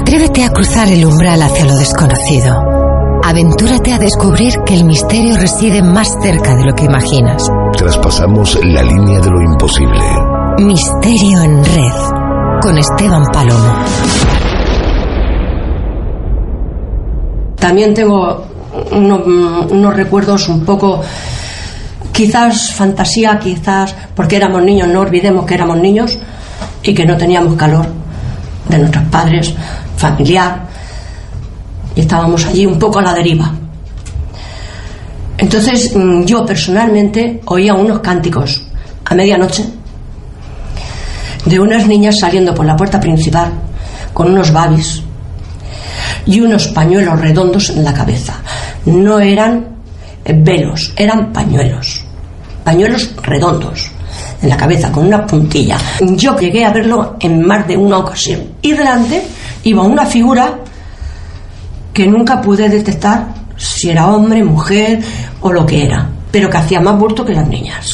Atrévete a cruzar el umbral hacia lo desconocido. Aventúrate a descubrir que el misterio reside más cerca de lo que imaginas. Traspasamos la línea de lo imposible. Misterio en Red, con Esteban Palomo. También tengo unos recuerdos un poco, quizás fantasía, quizás porque éramos niños, no olvidemos que éramos niños y que no teníamos calor de nuestros padres, familiar, y estábamos allí un poco a la deriva. Entonces yo personalmente oía unos cánticos a medianoche de unas niñas saliendo por la puerta principal con unos babis y unos pañuelos redondos en la cabeza. No eran velos, eran pañuelos redondos en la cabeza con una puntilla. Yo llegué a verlo en más de una ocasión, y delante iba una figura que nunca pude detectar si era hombre, mujer o lo que era, pero que hacía más bulto que las niñas.